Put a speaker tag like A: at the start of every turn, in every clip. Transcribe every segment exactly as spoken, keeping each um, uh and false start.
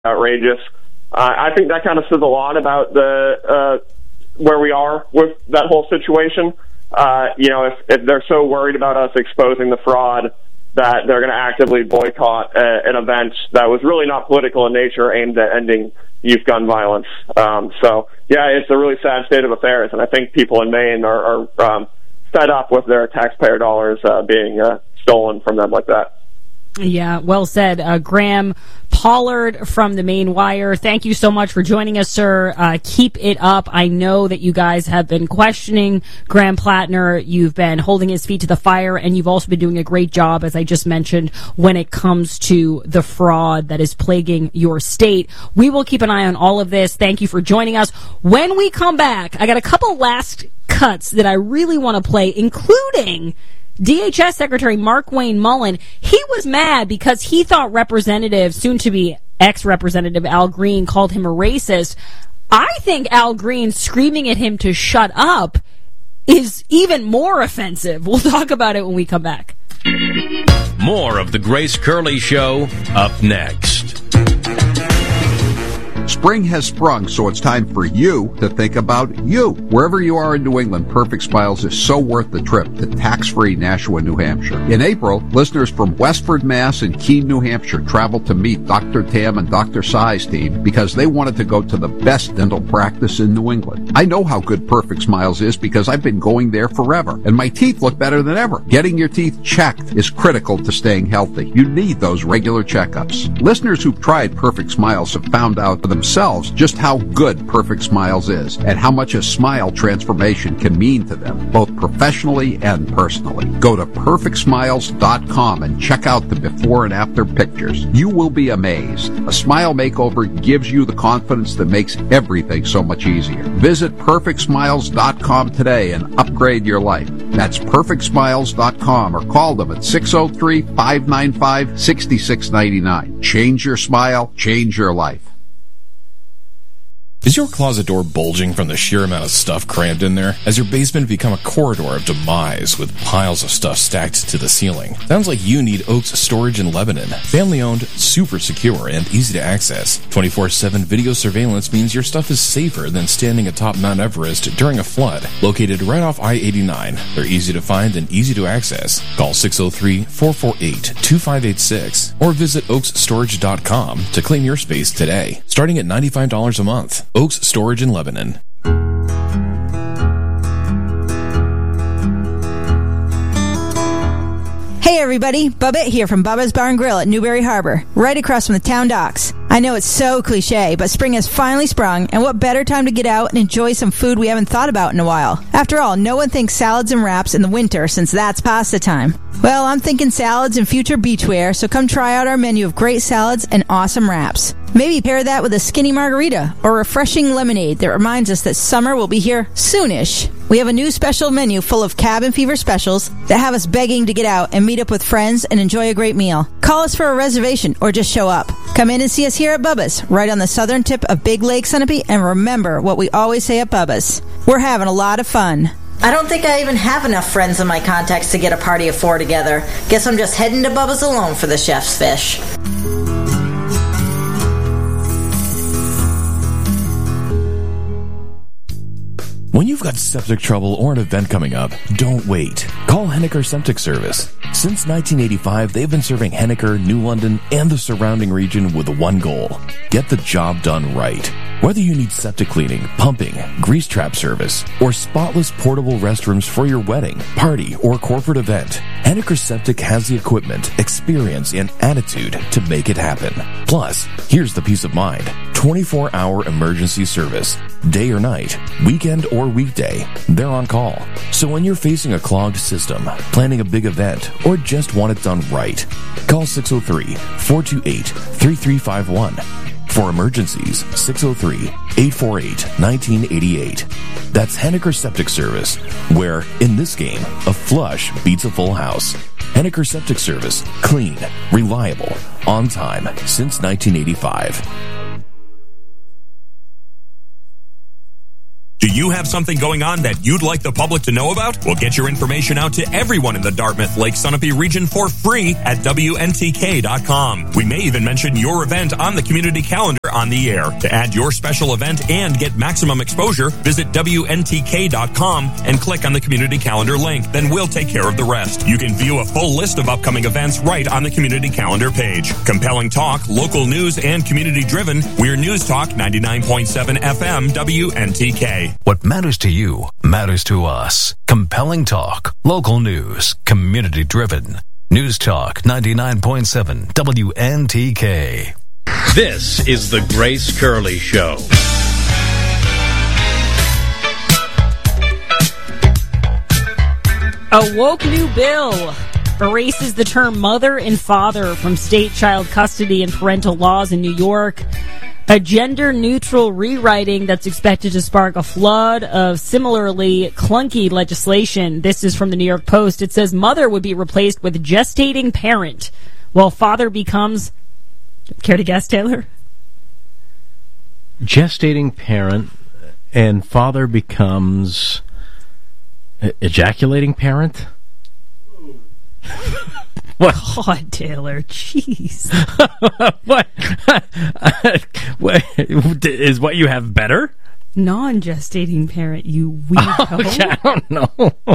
A: outrageous. Uh, I think that kind of says a lot about the uh, where we are with that whole situation. Uh, you know, if, if they're so worried about us exposing the fraud that they're going to actively boycott a, an event that was really not political in nature, aimed at ending youth gun violence. Um, so, yeah, it's a really sad state of affairs, and I think people in Maine are, are um, fed up with their taxpayer dollars uh, being uh, stolen from them like that.
B: Yeah, well said. Uh, Graham Pollard from the Maine Wire, thank you so much for joining us, sir. Uh, keep it up. I know that you guys have been questioning Graham Plattner. You've been holding his feet to the fire, and you've also been doing a great job, as I just mentioned, when it comes to the fraud that is plaguing your state. We will keep an eye on all of this. Thank you for joining us. When we come back, I got a couple last cuts that I really want to play, including D H S Secretary Markwayne Mullin. He was mad because he thought Representative, soon-to-be ex-Representative Al Green, called him a racist. I think Al Green screaming at him to shut up is even more offensive. We'll talk about it when we come back.
C: More of the Grace Curley Show up next.
D: Spring has sprung, so it's time for you to think about you. Wherever you are in New England, Perfect Smiles is so worth the trip to tax-free Nashua, New Hampshire. In April, listeners from Westford, Mass. and Keene, New Hampshire traveled to meet Doctor Tam and Doctor Sai's team because they wanted to go to the best dental practice in New England. I know how good Perfect Smiles is because I've been going there forever, and my teeth look better than ever. Getting your teeth checked is critical to staying healthy. You need those regular checkups. Listeners who've tried Perfect Smiles have found out for themselves just how good Perfect Smiles is and how much a smile transformation can mean to them, both professionally and personally. Go to perfect smiles dot com and check out the before and after pictures. You will be amazed. A smile makeover gives you the confidence that makes everything so much easier. Visit perfect smiles dot com today and upgrade your life. That's perfect smiles dot com or call them at six oh three, five nine five, six six nine nine. Change your smile, change your life.
E: Is your closet door bulging from the sheer amount of stuff crammed in there? Has your basement become a corridor of demise with piles of stuff stacked to the ceiling? Sounds like you need Oaks Storage in Lebanon. Family-owned, super secure, and easy to access. twenty-four seven video surveillance means your stuff is safer than standing atop Mount Everest during a flood. Located right off I eighty-nine, they're easy to find and easy to access. Call six oh three, four four eight, two five eight six or visit oaks storage dot com to claim your space today, starting at ninety-five dollars a month. Oaks Storage in Lebanon.
F: Hey everybody, Bubba here from Bubba's Bar and Grill at Newberry Harbor, right across from the town docks. I know it's so cliche, but spring has finally sprung, and what better time to get out and enjoy some food we haven't thought about in a while. After all, no one thinks salads and wraps in the winter since that's pasta time. Well, I'm thinking salads and future beachwear, so come try out our menu of great salads and awesome wraps. Maybe pair that with a skinny margarita or refreshing lemonade that reminds us that summer will be here soonish. We have a new special menu full of cabin fever specials that have us begging to get out and meet up with friends and enjoy a great meal. Call us for a reservation or just show up. Come in and see us here at Bubba's, right on the southern tip of Big Lake, Sunapee, and remember what we always say at Bubba's. We're having a lot of fun.
G: I don't think I even have enough friends in my contacts to get a party of four together. Guess I'm just heading to Bubba's alone for the chef's fish.
E: When you've got septic trouble or an event coming up, don't wait. Call Henniker Septic Service. Since nineteen eighty-five, they've been serving Henniker, New London, and the surrounding region with one goal: get the job done right. Whether you need septic cleaning, pumping, grease trap service, or spotless portable restrooms for your wedding, party, or corporate event, Henniker Septic has the equipment, experience, and attitude to make it happen. Plus, here's the peace of mind: twenty-four hour emergency service. Day or night, weekend or weekday, they're on call. So when you're facing a clogged system, planning a big event, or just want it done right, call six oh three, four two eight, three three five one. For emergencies, six oh three, eight four eight, one nine eight eight. That's Henniker Septic Service, where, in this game, a flush beats a full house. Henniker Septic Service. Clean, reliable, on time, since nineteen eighty-five.
H: Do you have something going on that you'd like the public to know about? Well, get your information out to everyone in the Dartmouth Lake Sunapee region for free at W N T K dot com. We may even mention your event on the community calendar on the air. To add your special event and get maximum exposure, visit W N T K dot com and click on the community calendar link. Then we'll take care of the rest. You can view a full list of upcoming events right on the community calendar page. Compelling talk, local news, and community driven. We're News Talk ninety-nine point seven F M W N T K.
I: What matters to you matters to us. Compelling talk, local news, community driven. News Talk ninety-nine point seven W N T K.
C: This is the Grace Curley Show.
B: A woke new bill erases the term mother and father from state child custody and parental laws in New York. A gender-neutral rewriting that's expected to spark a flood of similarly clunky legislation. This is from the New York Post. It says mother would be replaced with gestating parent, while father becomes... Care to guess, Taylor?
J: Gestating parent, and father becomes... ejaculating parent?
B: What? God, Taylor, jeez.
J: What? Is what you have better?
B: Non-gestating parent, you weirdo.
J: Okay, I don't know.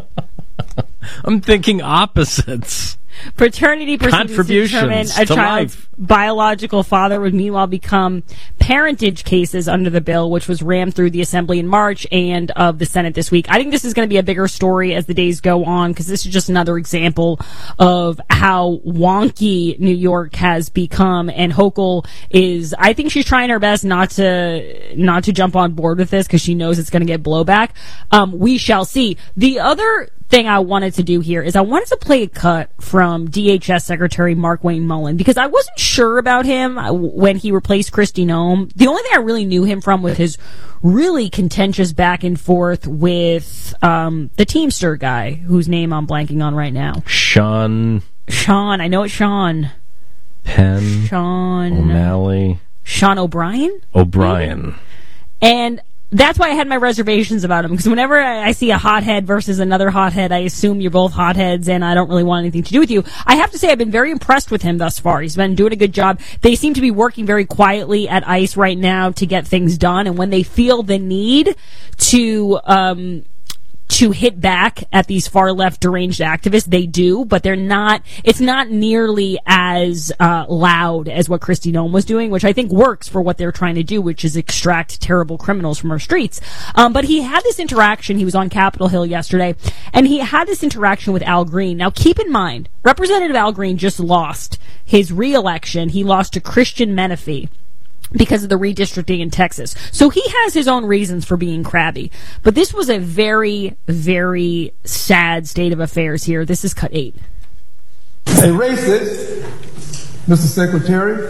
J: I'm thinking opposites.
B: Paternity proceedings to determine a
J: to
B: child's
J: life.
B: biological father would meanwhile become parentage cases under the bill, which was rammed through the Assembly in March and of the Senate this week. I think this is going to be a bigger story as the days go on, because this is just another example of how wonky New York has become. And Hochul is, I think she's trying her best not to not to jump on board with this, because she knows it's going to get blowback. Um, we shall see. The other thing I wanted to do here is I wanted to play a cut from D H S Secretary Mark Wayne Mullen, because I wasn't sure about him when he replaced Kristi Noem. The only thing I really knew him from was his really contentious back and forth with um, the Teamster guy, whose name I'm blanking on right now.
J: Sean.
B: Sean. I know it's Sean.
J: Penn.
B: Sean.
J: O'Malley.
B: Sean O'Brien?
J: O'Brien.
B: And that's why I had my reservations about him, because whenever I see a hothead versus another hothead, I assume you're both hotheads, and I don't really want anything to do with you. I have to say I've been very impressed with him thus far. He's been doing a good job. They seem to be working very quietly at ICE right now to get things done, and when they feel the need to um to hit back at these far left deranged activists, they do, but they're not, it's not nearly as uh, loud as what Kristi Noem was doing, which I think works for what they're trying to do, which is extract terrible criminals from our streets. Um, but he had this interaction, he was on Capitol Hill yesterday, and he had this interaction with Al Green. Now keep in mind, Representative Al Green just lost his re-election. He lost to Christian Menefee because of the redistricting in Texas. So he has his own reasons for being crabby. But this was a very, very sad state of affairs here. This is cut eight.
K: A racist, Mister Secretary,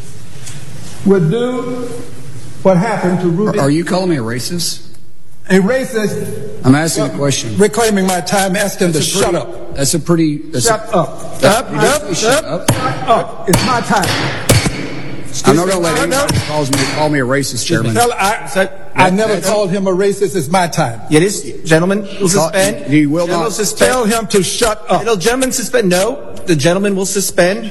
K: would do what happened to Ruby.
L: Are you calling me a racist?
K: A racist.
L: I'm asking a question.
K: Reclaiming my time, ask him to
L: That's a
K: shut
L: pretty-
K: up.
L: That's a pretty... That's
K: Shut
L: a,
K: up.
L: That's,
K: Up,
L: you
K: up,
L: just- shut
K: up,
L: up.
K: shut up. It's my time.
L: I'm not going to let anybody calls me, call me a racist, Chairman.
K: Tell, I, I never
L: that's-
K: called him a racist. It's my time.
M: It is, gentlemen, will suspend.
L: He will
M: Gentlemen
L: not.
M: suspend.
K: Tell him to shut up.
M: It'll, gentlemen, suspend. No, the gentleman will suspend.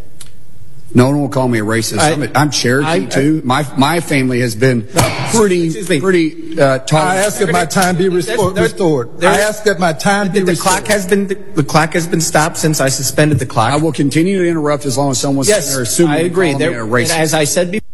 L: No one will call me a racist.
K: I-
L: I'm, a, I'm Cherokee,
K: I- I-
L: too. My my family has been pretty,
M: Excuse me.
L: pretty uh, tolerant.
K: I ask that my time be restored.
M: There-
K: restored.
M: there-
K: I ask that my time be
M: The, the
K: restored.
M: clock has been the, the clock has been stopped since I suspended the clock.
L: I will continue to interrupt as long as someone's
M: yes,
L: sitting there assuming
M: I
L: you're
M: agree.
L: calling me
M: There,
L: a racist.
M: as I said before.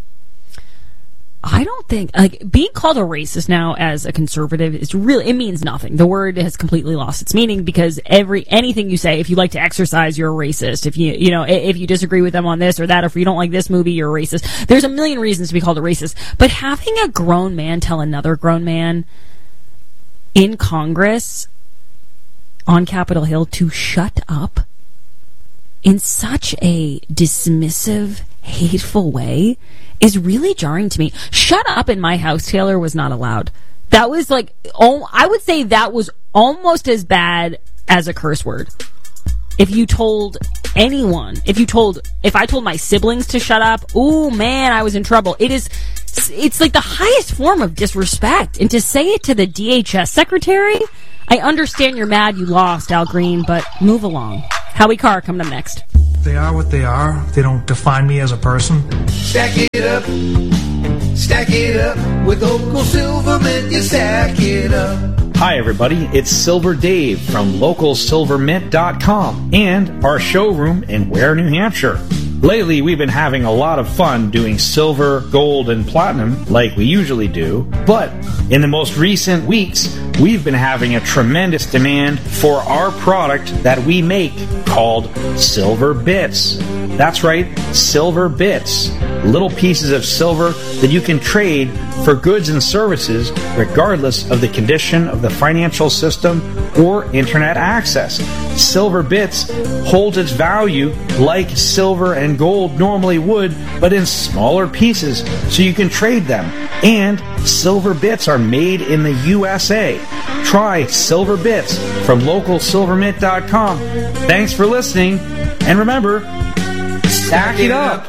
B: I don't think, like, being called a racist now as a conservative is really, it means nothing. The word has completely lost its meaning, because every, anything you say, if you like to exercise, you're a racist. If you, you know, if you disagree with them on this or that, or if you don't like this movie, you're a racist. There's a million reasons to be called a racist. But having a grown man tell another grown man in Congress, on Capitol Hill, to shut up in such a dismissive, hateful way is really jarring to me. Shut up in my house, Taylor, was not allowed. That was like, oh, I would say that was almost as bad as a curse word. If you told anyone, if you told, if I told my siblings to shut up, ooh, man, I was in trouble. It is it's like the highest form of disrespect. And to say it to the D H S secretary, I understand you're mad you lost, Al Green, but move along. Howie Carr coming up next.
N: They are what they are. They don't define me as a person.
O: Stack it up. Stack it up. With Local Silvermint, you stack it up.
P: Hi, everybody. It's Silver Dave from local silver mint dot com and our showroom in Ware, New Hampshire. Lately, we've been having a lot of fun doing silver, gold, and platinum like we usually do. But in the most recent weeks, we've been having a tremendous demand for our product that we make called Silver Bits. That's right, Silver Bits. Little pieces of silver that you can trade for goods and services regardless of the condition of the financial system or internet access. Silver Bits holds its value like silver and gold normally would, but in smaller pieces so you can trade them. And Silver Bits are made in the U S A. Try Silver Bits from local silver mint dot com. Thanks for listening, and remember, stack it up.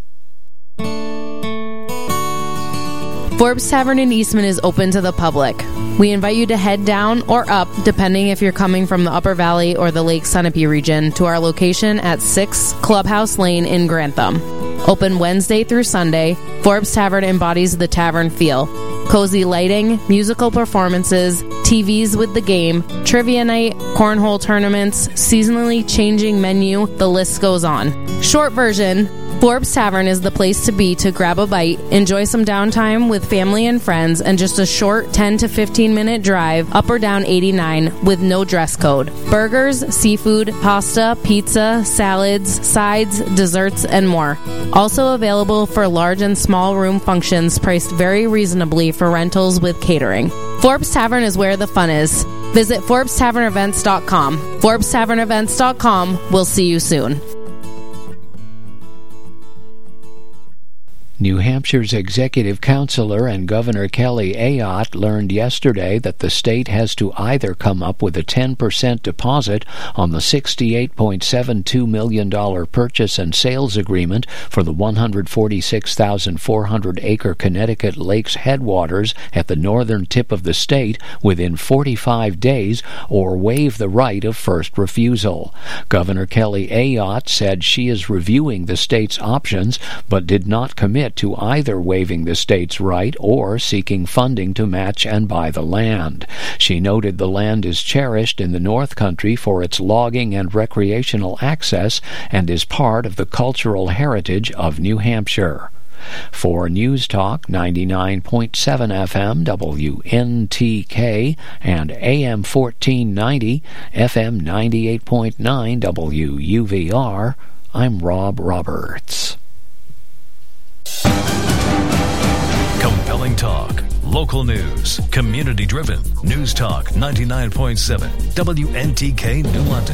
Q: Forbes Tavern in Eastman is open to the public. We invite you to head down or up, depending if you're coming from the Upper Valley or the Lake Sunapee region, to our location at six Clubhouse Lane in Grantham. Open Wednesday through Sunday, Forbes Tavern embodies the tavern feel. Cozy lighting, musical performances, T Vs with the game, trivia night, cornhole tournaments, seasonally changing menu, the list goes on. Short version, Forbes Tavern is the place to be to grab a bite, enjoy some downtime with family and friends, and just a short ten to fifteen minute drive up or down eighty-nine with no dress code. Burgers, seafood, pasta, pizza, salads, sides, desserts, and more. Also available for large and small room functions priced very reasonably for rentals with catering. Forbes Tavern is where the fun is. Visit Forbes Tavern Events dot com. Forbes Tavern Events dot com. We'll see you soon.
R: New Hampshire's executive counselor and Governor Kelly Ayotte learned yesterday that the state has to either come up with a ten percent deposit on the sixty-eight point seven two million dollars purchase and sales agreement for the one hundred forty-six thousand four hundred acre Connecticut Lakes headwaters at the northern tip of the state within forty-five days, or waive the right of first refusal. Governor Kelly Ayotte said she is reviewing the state's options, but did not commit to either waiving the state's right or seeking funding to match and buy the land. She noted the land is cherished in the North Country for its logging and recreational access and is part of the cultural heritage of New Hampshire. For News Talk ninety-nine point seven F M W N T K and A M fourteen ninety F M ninety-eight point nine W U V R, I'm Rob Roberts.
I: Compelling talk, local news, community driven. News Talk ninety-nine point seven W N T K New London.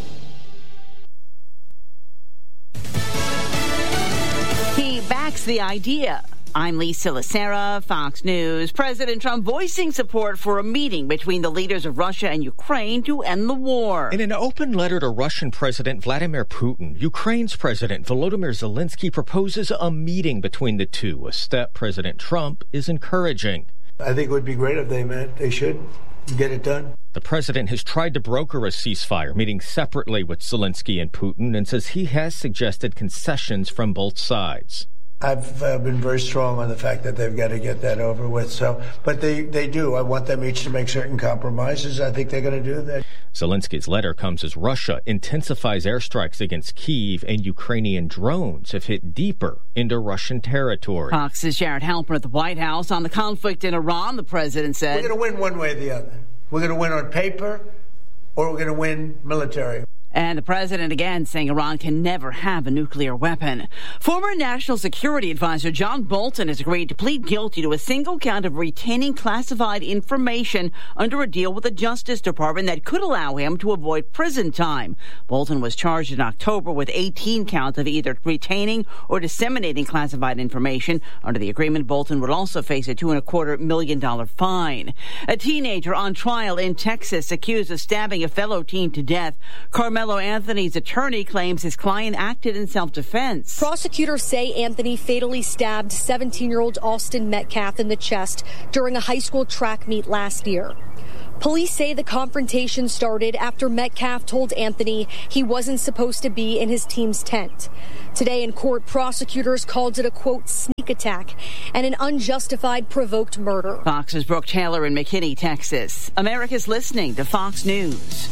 S: He backs the idea. I'm Lisa Lacera, Fox News. President Trump voicing support for a meeting between the leaders of Russia and Ukraine to end the war.
T: In an open letter to Russian President Vladimir Putin, Ukraine's President Volodymyr Zelensky proposes a meeting between the two, a step President Trump is encouraging.
U: I think it would be great if they met. They should get it done.
T: The president has tried to broker a ceasefire, meeting separately with Zelensky and Putin, and says he has suggested concessions from both sides.
U: I've uh, been very strong on the fact that they've got to get that over with. So, but they, they do. I want them each to make certain compromises. I think they're going to do that.
T: Zelensky's letter comes as Russia intensifies airstrikes against Kyiv, and Ukrainian drones have hit deeper into Russian territory.
S: Fox's Jared Halper at the White House on the conflict in Iran. The president said,
U: "We're going to win one way or the other. We're going to win on paper, or we're going to win military."
S: And the president again saying Iran can never have a nuclear weapon. Former National Security Advisor John Bolton has agreed to plead guilty to a single count of retaining classified information under a deal with the Justice Department that could allow him to avoid prison time. Bolton was charged in October with eighteen counts of either retaining or disseminating classified information. Under the agreement, Bolton would also face a two and a quarter million dollar fine. A teenager on trial in Texas accused of stabbing a fellow teen to death. Carmelo Carmelo Anthony's attorney claims his client acted in self-defense.
A: Prosecutors say Anthony fatally stabbed seventeen-year-old Austin Metcalf in the chest during a high school track meet last year. Police say the confrontation started after Metcalf told Anthony he wasn't supposed to be in his team's tent. Today in court, prosecutors called it a, quote, sneak attack and an unjustified provoked murder.
S: Fox's Brooke Taylor in McKinney, Texas. America's listening to Fox News.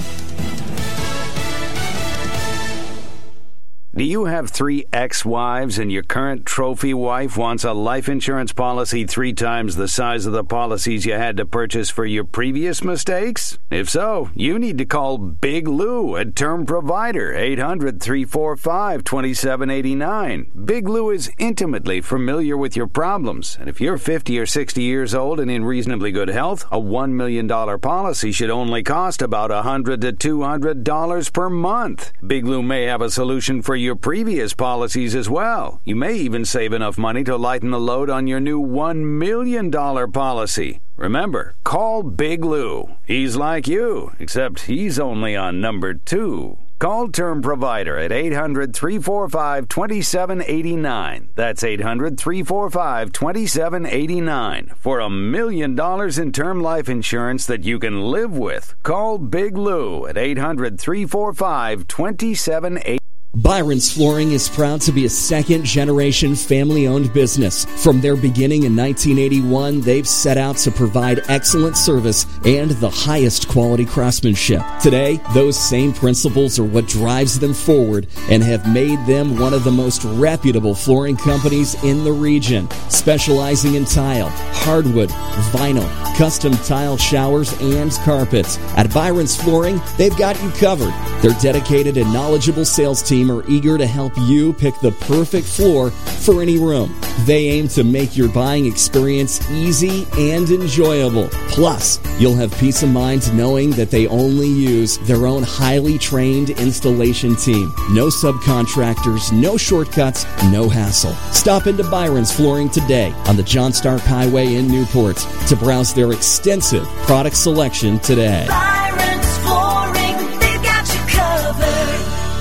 V: Do you have three ex-wives and your current trophy wife wants a life insurance policy three times the size of the policies you had to purchase for your previous mistakes? If so, you need to call Big Lou at Term Provider, eight hundred, three four five, two seven eight nine. Big Lou is intimately familiar with your problems, and if you're fifty or sixty years old and in reasonably good health, a one million dollars policy should only cost about one hundred to two hundred dollars per month. Big Lou may have a solution for you your previous policies as well. You may even save enough money to lighten the load on your new one million dollars policy. Remember, call Big Lou. He's like you, except he's only on number two. Call Term Provider at eight hundred, three four five, two seven eight nine. That's eight hundred, three four five, two seven eight nine. For a million dollars in term life insurance that you can live with. Call Big Lou at eight hundred, three four five, two seven eight nine.
W: Byron's Flooring is proud to be a second-generation family-owned business. From their beginning in nineteen eighty-one, they've set out to provide excellent service and the highest quality craftsmanship. Today, those same principles are what drives them forward and have made them one of the most reputable flooring companies in the region, specializing in tile, hardwood, vinyl, custom tile showers, and carpets. At Byron's Flooring, they've got you covered. Their dedicated and knowledgeable sales team are eager to help you pick the perfect floor for any room. They aim to make your buying experience easy and enjoyable. Plus, you'll have peace of mind knowing that they only use their own highly trained installation team. No subcontractors, no shortcuts, no hassle. Stop into Byron's Flooring today on the John Stark Highway in Newport to browse their extensive product selection today.
X: Byron's Flooring, they've got you covered.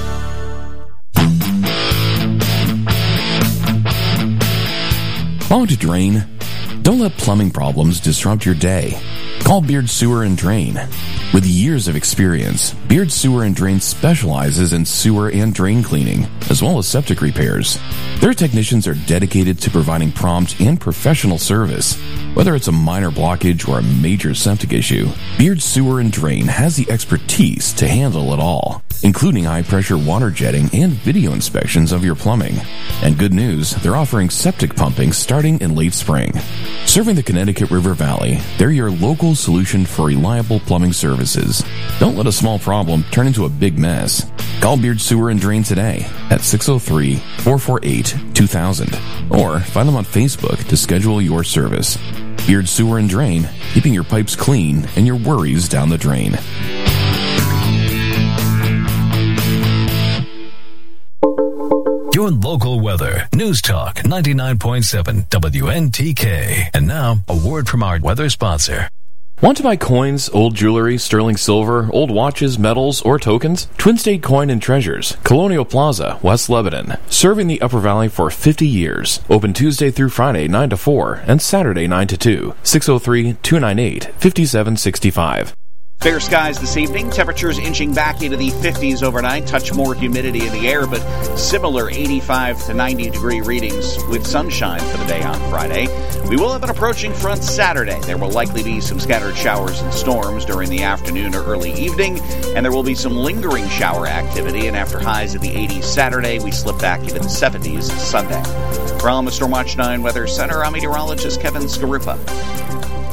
E: Clogged drain? Don't let plumbing problems disrupt your day. Call Beard Sewer and Drain. With years of experience, Beard Sewer and Drain specializes in sewer and drain cleaning, as well as septic repairs. Their technicians are dedicated to providing prompt and professional service. Whether it's a minor blockage or a major septic issue, Beard Sewer and Drain has the expertise to handle it all, including high-pressure water jetting and video inspections of your plumbing. And good news, they're offering septic pumping starting in late spring. Serving the Connecticut River Valley, they're your local solution for reliable plumbing services. Don't let a small problem turn into a big mess. Call Beard Sewer and Drain today at six oh three, four four eight, two thousand or find them on Facebook to schedule your service. Beard Sewer and Drain, keeping your pipes clean and your worries down the drain.
I: Your local weather. News Talk ninety-nine point seven W N T K. And now, a word from our weather sponsor.
J: Want to buy coins, old jewelry, sterling silver, old watches, medals, or tokens? Twin State Coin and Treasures, Colonial Plaza, West Lebanon. Serving the Upper Valley for fifty years. Open Tuesday through Friday, nine to four, and Saturday, nine to two. six oh three, two nine eight, five seven six five.
Y: Fair skies this evening. Temperatures inching back into the fifties overnight. Touch more humidity in the air, but similar eighty-five to ninety degree readings with sunshine for the day on Friday. We will have an approaching front Saturday. There will likely be some scattered showers and storms during the afternoon or early evening, and there will be some lingering shower activity. And after highs in the eighties Saturday, we slip back into the seventies Sunday. For Alma Stormwatch nine Weather Center, I'm meteorologist Kevin Scarippa.